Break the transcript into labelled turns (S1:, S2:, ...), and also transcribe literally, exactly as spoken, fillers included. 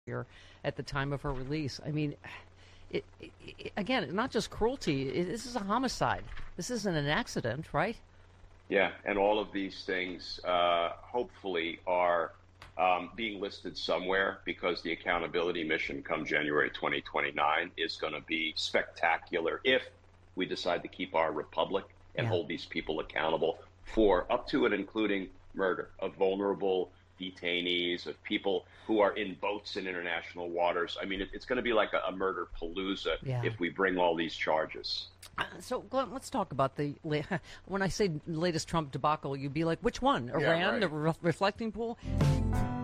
S1: here at the time of her release. I mean, it, it, it, again, not just cruelty. It, this is a homicide. This isn't an accident, right?
S2: Yeah, and all of these things uh, hopefully are um, being listed somewhere, because the accountability mission come January twenty twenty-nine is going to be spectacular if we decide to keep our republic and
S1: Yeah.
S2: hold these people accountable for up to and including murder of vulnerable detainees, of people who are in boats in international waters. I mean, it, it's going to be like a, a murder palooza
S1: Yeah.
S2: if we bring all these charges.
S1: Uh, so, Glenn, let's talk about the, la- when I say latest Trump debacle, you'd be like, which one?
S3: Yeah,
S1: Iran,
S3: right.
S1: the re- reflecting pool?